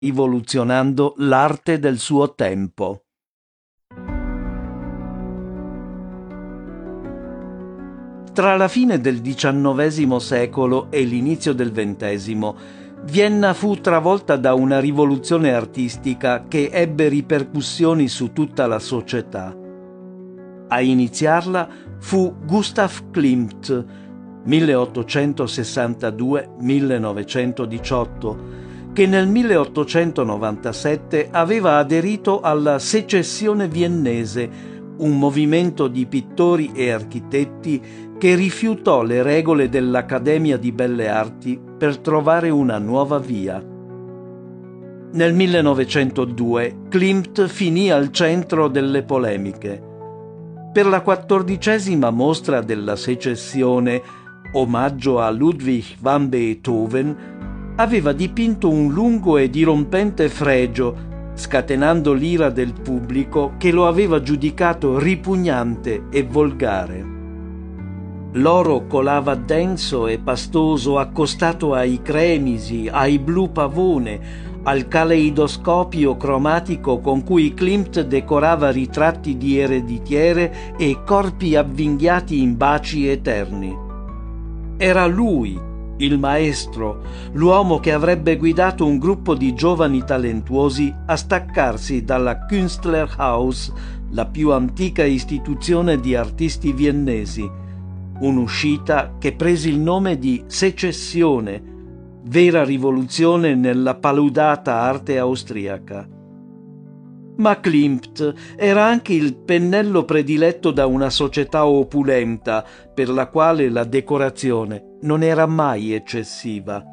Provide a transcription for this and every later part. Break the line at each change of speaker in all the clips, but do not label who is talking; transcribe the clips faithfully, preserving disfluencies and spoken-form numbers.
rivoluzionando l'arte del suo tempo. Tra la fine del diciannovesimo secolo e l'inizio del ventesimo, Vienna fu travolta da una rivoluzione artistica che ebbe ripercussioni su tutta la società. A iniziarla fu Gustav Klimt, milleottocentosessantadue millenovecentodiciotto, che nel milleottocentonovantasette aveva aderito alla Secessione viennese, un movimento di pittori e architetti che rifiutò le regole dell'Accademia di Belle Arti per trovare una nuova via. Nel millenovecentodue Klimt finì al centro delle polemiche. Per la quattordicesima mostra della Secessione, omaggio a Ludwig van Beethoven, aveva dipinto un lungo e dirompente fregio, scatenando l'ira del pubblico che lo aveva giudicato ripugnante e volgare. L'oro colava denso e pastoso accostato ai cremisi, ai blu pavone, al caleidoscopio cromatico con cui Klimt decorava ritratti di ereditiere e corpi avvinghiati in baci eterni. Era lui, il maestro, l'uomo che avrebbe guidato un gruppo di giovani talentuosi a staccarsi dalla Künstlerhaus, la più antica istituzione di artisti viennesi, un'uscita che prese il nome di Secessione, vera rivoluzione nella paludata arte austriaca. Ma Klimt era anche il pennello prediletto da una società opulenta, per la quale la decorazione non era mai eccessiva.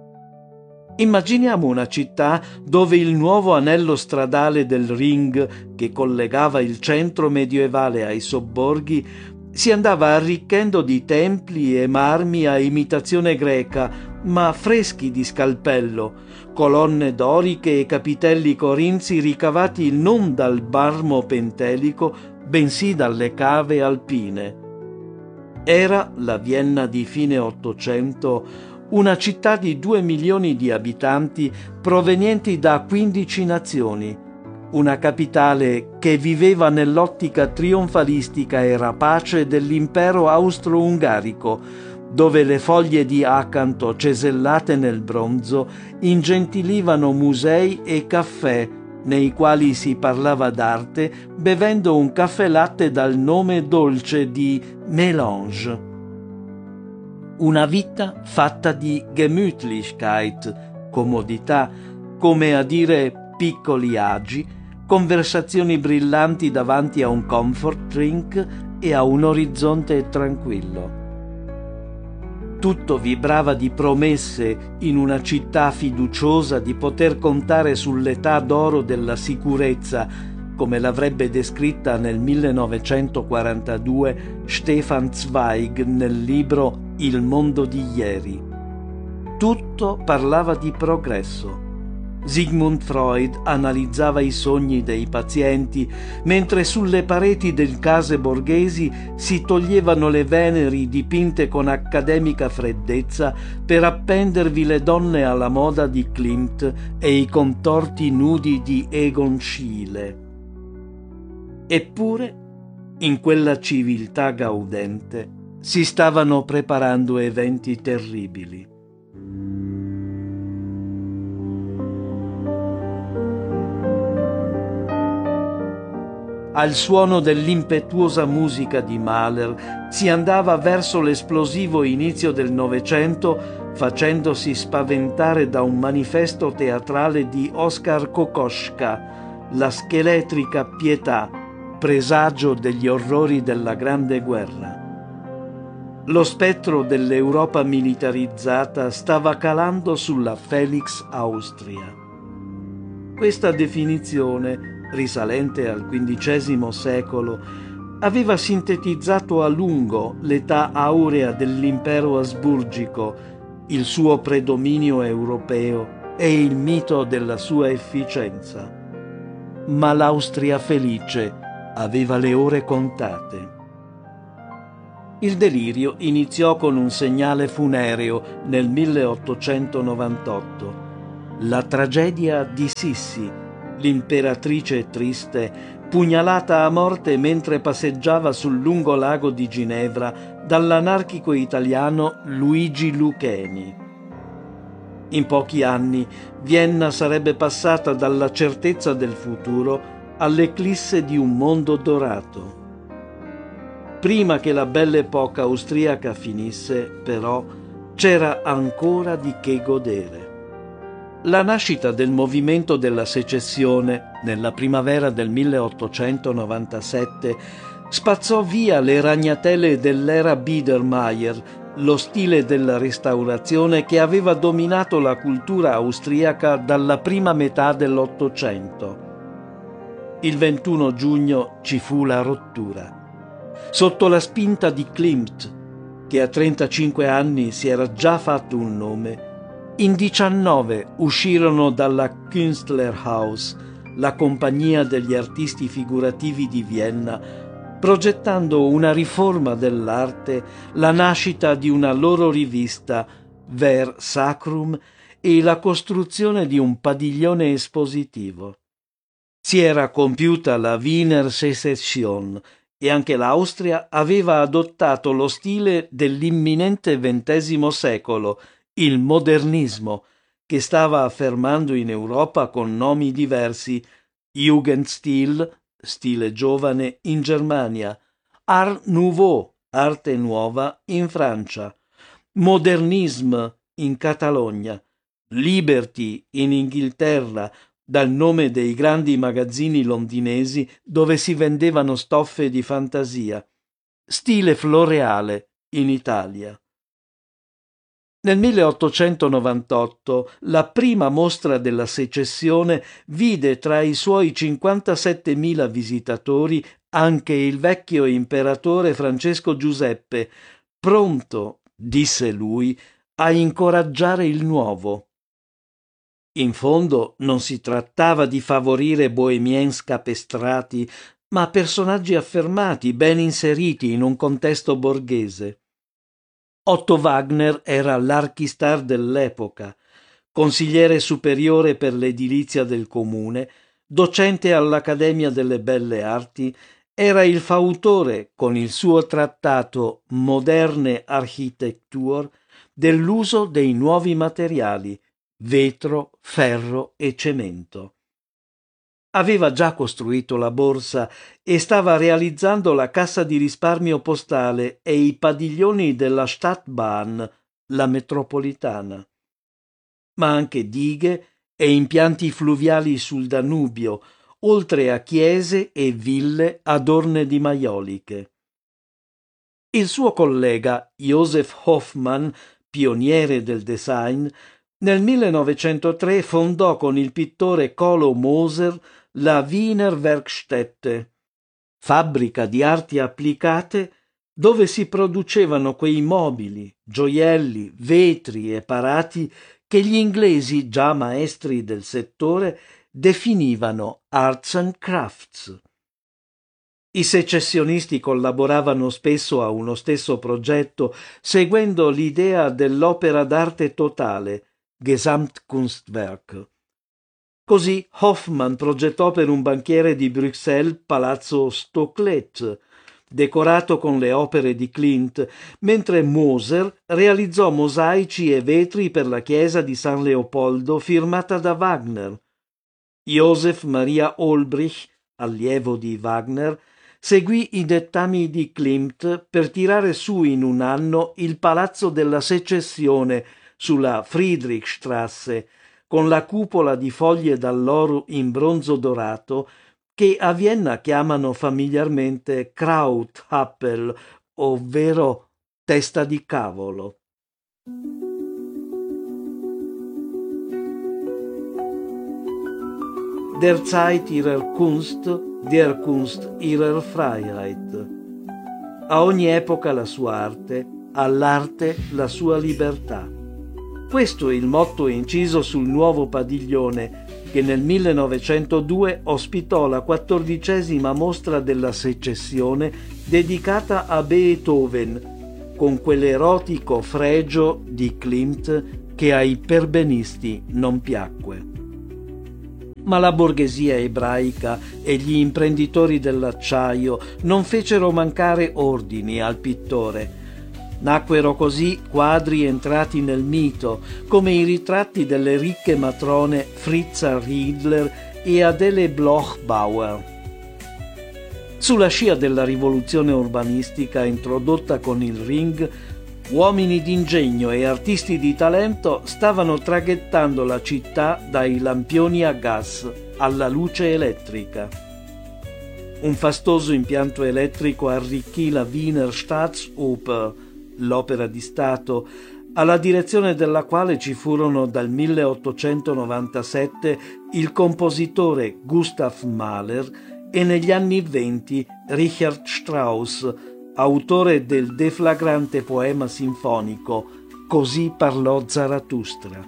Immaginiamo una città dove il nuovo anello stradale del Ring, che collegava il centro medievale ai sobborghi, si andava arricchendo di templi e marmi a imitazione greca, ma freschi di scalpello, colonne doriche e capitelli corinzi ricavati non dal marmo pentelico, bensì dalle cave alpine. Era la Vienna di fine Ottocento, una città di due milioni di abitanti provenienti da quindici nazioni, una capitale che viveva nell'ottica trionfalistica e rapace dell'impero austro-ungarico, dove le foglie di acanto cesellate nel bronzo ingentilivano musei e caffè, nei quali si parlava d'arte bevendo un caffè latte dal nome dolce di Mélange. Una vita fatta di Gemütlichkeit, comodità, come a dire piccoli agi, conversazioni brillanti davanti a un comfort drink e a un orizzonte tranquillo. Tutto vibrava di promesse in una città fiduciosa di poter contare sull'età d'oro della sicurezza, come l'avrebbe descritta nel millenovecentoquarantadue Stefan Zweig nel libro Il mondo di ieri. Tutto parlava di progresso. Sigmund Freud analizzava i sogni dei pazienti, mentre sulle pareti delle case borghesi si toglievano le Veneri dipinte con accademica freddezza per appendervi le donne alla moda di Klimt e i contorti nudi di Egon Schiele. Eppure, in quella civiltà gaudente, si stavano preparando eventi terribili. Al suono dell'impetuosa musica di Mahler si andava verso l'esplosivo inizio del Novecento, facendosi spaventare da un manifesto teatrale di Oskar Kokoschka, la scheletrica pietà, presagio degli orrori della Grande Guerra. Lo spettro dell'Europa militarizzata stava calando sulla Felix Austria. Questa definizione, risalente al quindicesimo secolo, aveva sintetizzato a lungo l'età aurea dell'impero asburgico, il suo predominio europeo e il mito della sua efficienza. Ma l'Austria felice aveva le ore contate. Il delirio iniziò con un segnale funereo nel milleottocentonovantotto. La tragedia di Sissi, l'imperatrice triste, pugnalata a morte mentre passeggiava sul lungo lago di Ginevra dall'anarchico italiano Luigi Lucchesi. In pochi anni Vienna sarebbe passata dalla certezza del futuro all'eclisse di un mondo dorato. Prima che la Belle Époque austriaca finisse, però, c'era ancora di che godere. La nascita del movimento della secessione nella primavera del milleottocentonovantasette spazzò via le ragnatele dell'era Biedermeier, lo stile della Restaurazione che aveva dominato la cultura austriaca dalla prima metà dell'Ottocento. Il ventuno giugno ci fu la rottura. Sotto la spinta di Klimt, che a trentacinque anni si era già fatto un nome, in diciannove uscirono dalla Künstlerhaus, la compagnia degli artisti figurativi di Vienna, progettando una riforma dell'arte, la nascita di una loro rivista, Ver Sacrum, e la costruzione di un padiglione espositivo. Si era compiuta la Wiener Secession e anche l'Austria aveva adottato lo stile dell'imminente ventesimo secolo, il modernismo, che stava affermando in Europa con nomi diversi: Jugendstil, stile giovane, in Germania, Art Nouveau, arte nuova, in Francia, Modernisme in Catalogna, Liberty in Inghilterra, dal nome dei grandi magazzini londinesi dove si vendevano stoffe di fantasia, stile floreale in Italia. Nel milleottocentonovantotto la prima mostra della secessione vide tra i suoi cinquantasettemila visitatori anche il vecchio imperatore Francesco Giuseppe, pronto, disse lui, a incoraggiare il nuovo. In fondo non si trattava di favorire bohemiens capestrati, ma personaggi affermati, ben inseriti in un contesto borghese. Otto Wagner era l'archistar dell'epoca, consigliere superiore per l'edilizia del comune, docente all'Accademia delle Belle Arti, era il fautore, con il suo trattato Moderne Architectur, dell'uso dei nuovi materiali, vetro, ferro e cemento. Aveva già costruito la borsa e stava realizzando la cassa di risparmio postale e i padiglioni della Stadtbahn, la metropolitana. Ma anche dighe e impianti fluviali sul Danubio, oltre a chiese e ville adorne di maioliche. Il suo collega Joseph Hoffmann, pioniere del design, nel millenovecentotre fondò con il pittore Colo Moser la Wiener Werkstätte, fabbrica di arti applicate dove si producevano quei mobili, gioielli, vetri e parati che gli inglesi, già maestri del settore, definivano arts and crafts. I secessionisti collaboravano spesso a uno stesso progetto, seguendo l'idea dell'opera d'arte totale, Gesamtkunstwerk. Così Hoffmann progettò per un banchiere di Bruxelles Palazzo Stoclet, decorato con le opere di Klimt, mentre Moser realizzò mosaici e vetri per la chiesa di San Leopoldo firmata da Wagner. Joseph Maria Olbrich, allievo di Wagner, seguì i dettami di Klimt per tirare su in un anno il Palazzo della Secessione sulla Friedrichstrasse, con la cupola di foglie d'alloro in bronzo dorato che a Vienna chiamano familiarmente Krauthapfel, ovvero testa di cavolo. Der Zeit ihrer Kunst, der Kunst ihrer Freiheit. A ogni epoca la sua arte, all'arte la sua libertà. Questo è il motto inciso sul nuovo padiglione che nel millenovecentodue ospitò la quattordicesima mostra della secessione dedicata a Beethoven, con quell'erotico fregio di Klimt che ai perbenisti non piacque. Ma la borghesia ebraica e gli imprenditori dell'acciaio non fecero mancare ordini al pittore. Nacquero così quadri entrati nel mito, come i ritratti delle ricche matrone Fritza Riedler e Adele Bloch-Bauer. Sulla scia della rivoluzione urbanistica introdotta con il Ring, uomini d'ingegno e artisti di talento stavano traghettando la città dai lampioni a gas alla luce elettrica. Un fastoso impianto elettrico arricchì la Wiener Staatsoper, l'opera di Stato, alla direzione della quale ci furono dal milleottocentonovantasette il compositore Gustav Mahler e negli anni venti Richard Strauss, autore del deflagrante poema sinfonico Così parlò Zarathustra.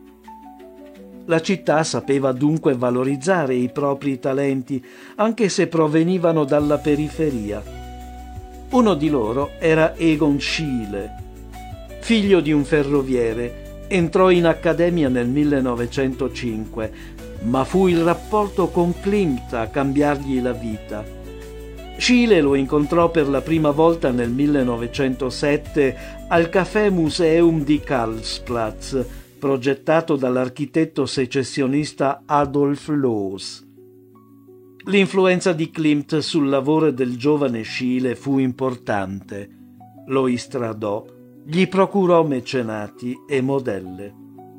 La città sapeva dunque valorizzare i propri talenti, anche se provenivano dalla periferia. Uno di loro era Egon Schiele. Figlio di un ferroviere, entrò in accademia nel millenovecentocinque, ma fu il rapporto con Klimt a cambiargli la vita. Schiele lo incontrò per la prima volta nel millenovecentosette al Café Museum di Karlsplatz, progettato dall'architetto secessionista Adolf Loos. L'influenza di Klimt sul lavoro del giovane Schiele fu importante. Lo istradò, gli procurò mecenati e modelle.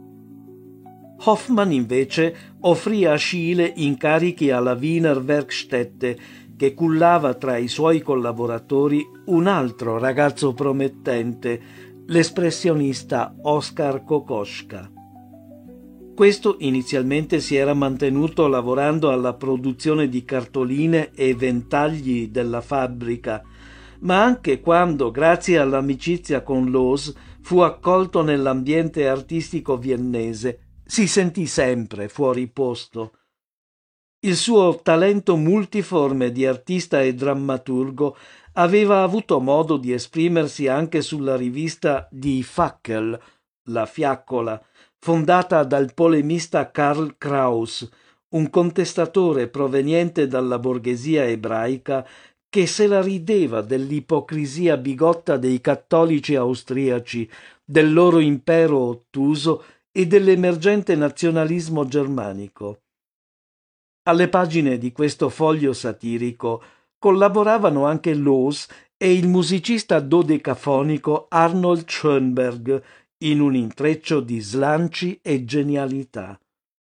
Hoffmann invece offrì a Schiele incarichi alla Wiener Werkstätte, che cullava tra i suoi collaboratori un altro ragazzo promettente, l'espressionista Oskar Kokoschka. Questo inizialmente si era mantenuto lavorando alla produzione di cartoline e ventagli della fabbrica, ma anche quando, grazie all'amicizia con Loos, fu accolto nell'ambiente artistico viennese, si sentì sempre fuori posto. Il suo talento multiforme di artista e drammaturgo aveva avuto modo di esprimersi anche sulla rivista Die Fackel, La Fiaccola, fondata dal polemista Karl Kraus, un contestatore proveniente dalla borghesia ebraica che se la rideva dell'ipocrisia bigotta dei cattolici austriaci, del loro impero ottuso e dell'emergente nazionalismo germanico. Alle pagine di questo foglio satirico collaboravano anche Loos e il musicista dodecafonico Arnold Schoenberg in un intreccio di slanci e genialità.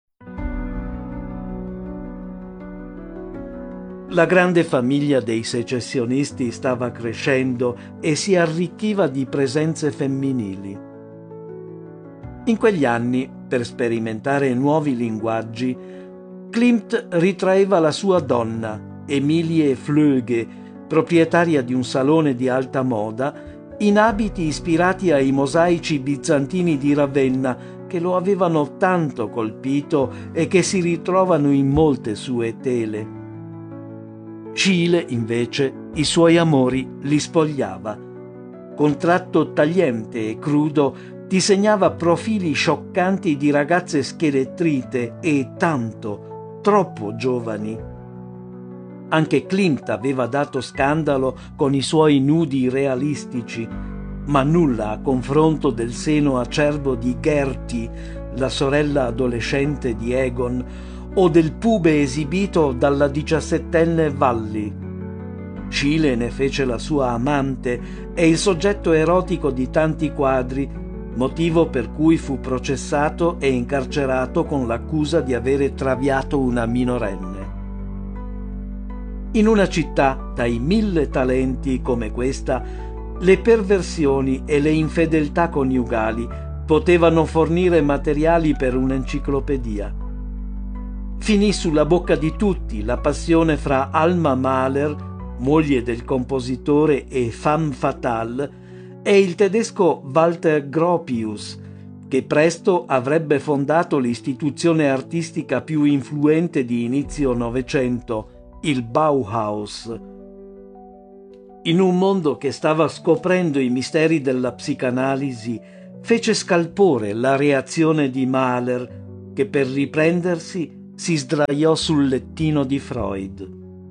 La grande famiglia dei secessionisti stava crescendo e si arricchiva di presenze femminili. In quegli anni, per sperimentare nuovi linguaggi, Klimt ritraeva la sua donna, Emilie Flöge, proprietaria di un salone di alta moda, in abiti ispirati ai mosaici bizantini di Ravenna che lo avevano tanto colpito e che si ritrovano in molte sue tele. Schiele, invece, i suoi amori li spogliava. Con tratto tagliente e crudo disegnava profili scioccanti di ragazze schelettrite e tanto, troppo giovani. Anche Klimt aveva dato scandalo con i suoi nudi realistici, ma nulla a confronto del seno acerbo di Gertie, la sorella adolescente di Egon, o del pube esibito dalla diciassettenne Valli. Schiele ne fece la sua amante e il soggetto erotico di tanti quadri, motivo per cui fu processato e incarcerato con l'accusa di avere traviato una minorenne. In una città dai mille talenti come questa, le perversioni e le infedeltà coniugali potevano fornire materiali per un'enciclopedia. Finì sulla bocca di tutti la passione fra Alma Mahler, moglie del compositore e femme fatale, e il tedesco Walter Gropius, che presto avrebbe fondato l'istituzione artistica più influente di inizio Novecento, il Bauhaus. In un mondo che stava scoprendo i misteri della psicanalisi, fece scalpore la reazione di Mahler, che per riprendersi si sdraiò sul lettino di Freud.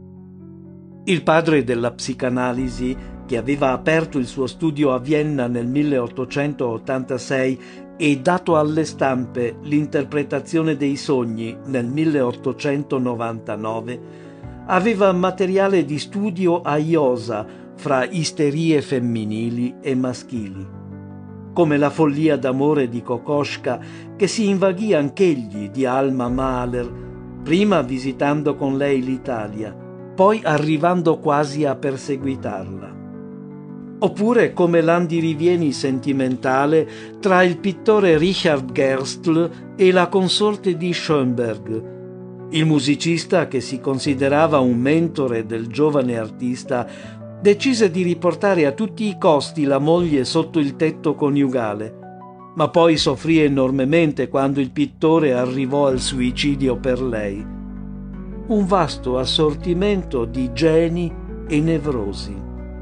Il padre della psicanalisi, che aveva aperto il suo studio a Vienna nel milleottocentottantasei e dato alle stampe l'interpretazione dei sogni nel milleottocentonovantanove, aveva materiale di studio a iosa fra isterie femminili e maschili, come la follia d'amore di Kokoschka, che si invaghì anch'egli di Alma Mahler, prima visitando con lei l'Italia, poi arrivando quasi a perseguitarla. Oppure come l'andirivieni sentimentale tra il pittore Richard Gerstl e la consorte di Schoenberg. Il musicista, che si considerava un mentore del giovane artista, decise di riportare a tutti i costi la moglie sotto il tetto coniugale, ma poi soffrì enormemente quando il pittore arrivò al suicidio per lei. Un vasto assortimento di geni e nevrosi.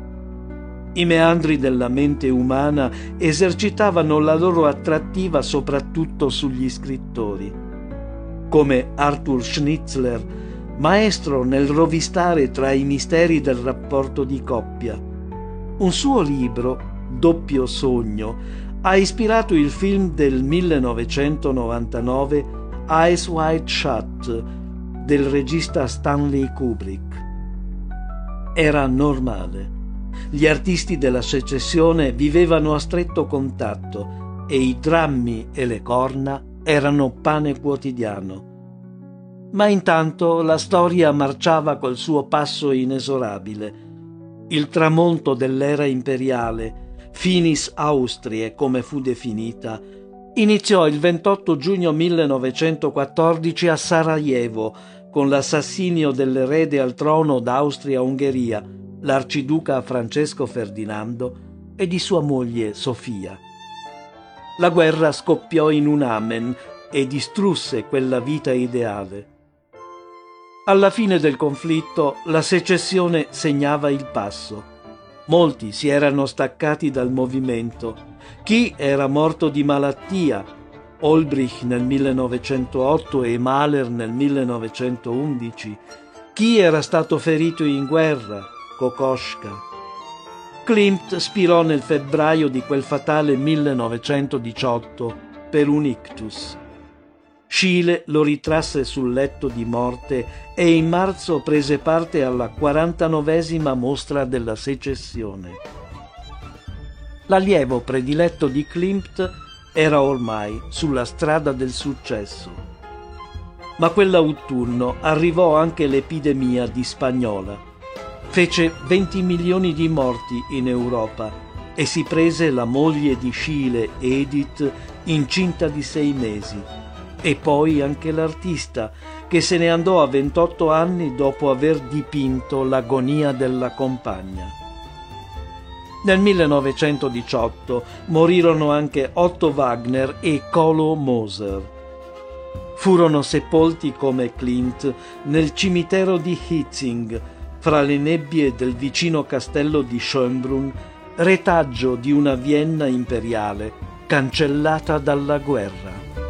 I meandri della mente umana esercitavano la loro attrattiva soprattutto sugli scrittori. Come Arthur Schnitzler, maestro nel rovistare tra i misteri del rapporto di coppia. Un suo libro, Doppio sogno, ha ispirato il film del millenovecentonovantanove Eyes Wide Shut del regista Stanley Kubrick. Era normale. Gli artisti della secessione vivevano a stretto contatto e i drammi e le corna erano pane quotidiano. Ma intanto la storia marciava col suo passo inesorabile. Il tramonto dell'era imperiale, Finis Austriae come fu definita, iniziò il ventotto giugno millenovecentoquattordici a Sarajevo con l'assassinio dell'erede al trono d'Austria-Ungheria, l'arciduca Francesco Ferdinando, e di sua moglie Sofia. La guerra scoppiò in un amen e distrusse quella vita ideale. Alla fine del conflitto la secessione segnava il passo. Molti si erano staccati dal movimento. Chi era morto di malattia, Olbrich nel millenovecentootto e Mahler nel millenovecentoundici. Chi era stato ferito in guerra, Kokoschka. Klimt spirò nel febbraio di quel fatale millenovecentodiciotto per un ictus. Schiele lo ritrasse sul letto di morte e in marzo prese parte alla quarantanovesima mostra della secessione. L'allievo prediletto di Klimt era ormai sulla strada del successo. Ma quell'autunno arrivò anche l'epidemia di spagnola. Fece venti milioni di morti in Europa e si prese la moglie di Schiele, Edith, incinta di sei mesi. E poi anche l'artista, che se ne andò a ventotto anni dopo aver dipinto l'agonia della compagna. Nel millenovecentodiciotto morirono anche Otto Wagner e Kolo Moser. Furono sepolti come Klimt nel cimitero di Hietzing, fra le nebbie del vicino castello di Schönbrunn, retaggio di una Vienna imperiale cancellata dalla guerra.